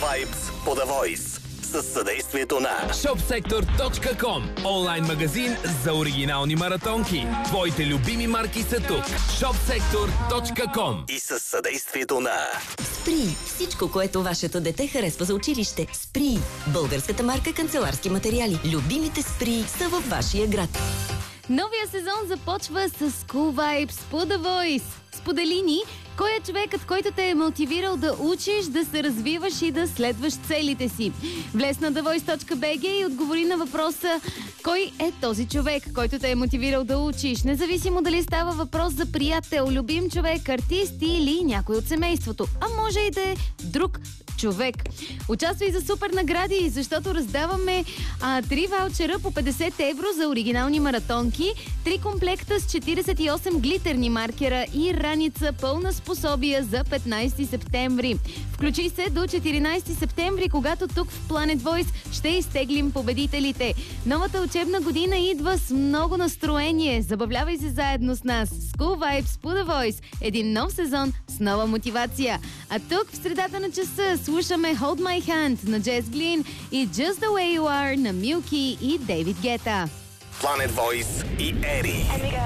Vibes по The Voice. Със съдействието на ShopSector.com. Онлайн магазин за оригинални маратонки. Твоите любими марки са тук. ShopSector.com. и със съдействието на Спри! Всичко, което вашето дете харесва за училище. Спри! Българската марка канцеларски материали. Любимите Спри са във вашия град. Новия сезон започва с School Vibes по The Voice. Сподели ни, кой е човекът, който те е мотивирал да учиш, да се развиваш и да следваш целите си? Влез на thevoice.bg и отговори на въпроса: кой е този човек, който те е мотивирал да учиш? Независимо дали става въпрос за приятел, любим човек, артист или някой от семейството. А може и да е друг човек. Участвай за супер награди, защото раздаваме 3 ваучера по 50 евро за оригинални маратонки, 3 комплекта с 48 глитерни маркера и раница пълна с пособия за 15 септември. Включи се до 14 септември, когато тук в Planet Voice ще изтеглим победителите. Новата учебна година идва с много настроение. Забавлявай се заедно с нас. School Vibes по The Voice. Един нов сезон с нова мотивация. А тук в средата на часа слушаме Hold My Hand на Jess Glynn и Just The Way You Are на Milky и David Guetta. Planet Voice и Ери.